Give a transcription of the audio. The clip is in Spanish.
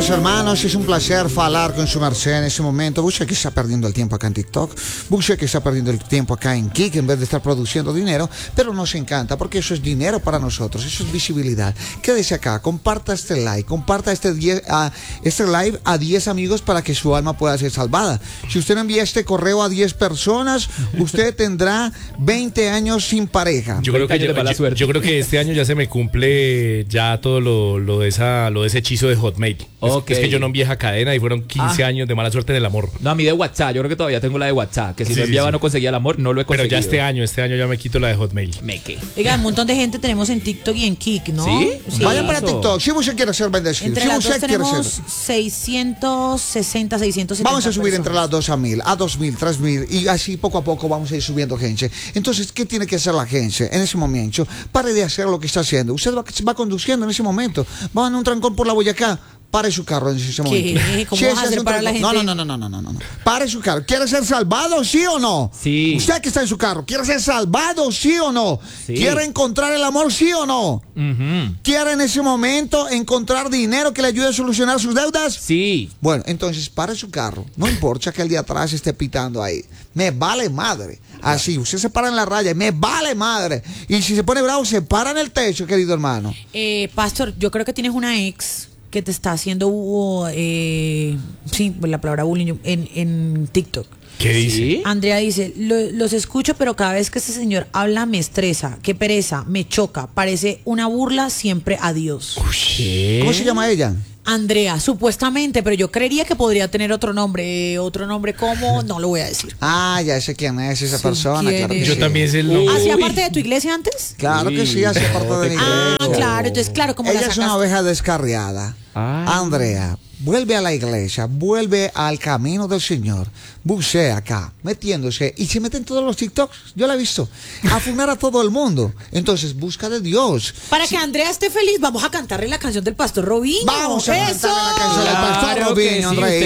Queridos hermanos, es un placer hablar con su merced en este momento. Usted que está perdiendo el tiempo acá en TikTok, usted que está perdiendo el tiempo acá en Kik en vez de estar produciendo dinero, pero nos encanta porque eso es dinero para nosotros, eso es visibilidad. Quédese acá, comparta este like, comparta este live a 10 amigos para que su alma pueda ser salvada. Si usted envía este correo a 10 personas, usted tendrá 20 años sin pareja. Yo creo que este año ya se me cumple ya todo lo de ese hechizo de Hotmail. Okay. Es que yo no envié esa cadena y fueron 15 años de mala suerte en el amor. No, a mí de WhatsApp, yo creo que todavía tengo la de WhatsApp, que si no enviaba no conseguía el amor, no lo he conseguido. Pero ya este año ya me quito la de Hotmail. Oiga, un montón de gente tenemos en TikTok y en Kik, ¿no? ¿Sí? Vayan para TikTok, si usted quiere ser bendecido. Entre Si las usted dos quiere tenemos ser. 660, 670 Vamos a subir personas. entre las 2 a 1000, a 2000, 3000 y así poco a poco vamos a ir subiendo gente. Entonces, ¿qué tiene que hacer la gente en ese momento? Pare de hacer lo que está haciendo. Usted va conduciendo en ese momento, va en un trancón por la Boyacá. Pare su carro en ese momento. ¿Qué? ¿Cómo vas a hacer para la gente? No. Pare su carro. ¿Quiere ser salvado, sí o no? Sí. Usted que está en su carro, ¿quiere ser salvado, sí o no? Sí. ¿Quiere encontrar el amor, sí o no? ¿Quiere en ese momento encontrar dinero que le ayude a solucionar sus deudas? Sí. Bueno, entonces pare su carro. No importa que el de atrás esté pitando ahí. Me vale madre. Así, usted se para en la raya. Me vale madre. Y si se pone bravo, se para en el techo, querido hermano. Pastor, yo creo que tienes una ex que te está haciendo, sí, la palabra bullying en TikTok. ¿Qué dice? ¿Sí? Andrea dice, los escucho, pero cada vez que este señor habla me estresa, qué pereza, me choca, parece una burla siempre a Dios. ¿Qué? ¿Cómo se llama ella? Andrea, supuestamente, pero yo creería que podría tener otro nombre ¿cómo? No lo voy a decir. Ah, ya sé quién es esa Sí, persona. ¿quién Claro que es? Yo sí. también sé el nombre. ¿Hacía parte de tu iglesia antes? Claro que sí, hace parte de la iglesia. Ah, claro, entonces claro, como la Ella es una sacaste. oveja descarriada. Ay. Andrea, vuelve a la iglesia, vuelve al camino del Señor. Bucea acá, metiéndose, y se mete en todos los TikToks, yo la he visto, a funar a todo el mundo. Entonces, busca de Dios. Para que Andrea esté feliz, vamos a cantarle la canción del Pastor Robinho. Vamos a ¡Eso! cantarle la canción del Pastor Claro que Robinho, sí, Andrea.